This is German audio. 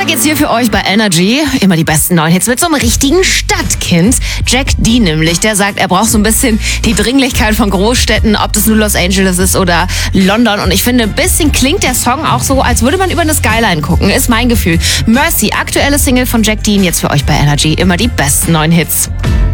geht's hier für euch bei Energy. Immer die besten neuen Hits mit so einem richtigen Stadtkind. Jack D nämlich, der sagt, er braucht so ein bisschen die Dringlichkeit von Großstädten, ob das nur Los Angeles ist oder London. Und ich finde, ein bisschen klingt der Song auch so, als würde man über eine Skyline gucken. Ist mein Gefühl. Mercy, aktuelle Single von Jack D, jetzt für euch bei Energy. Immer die besten neuen Hits.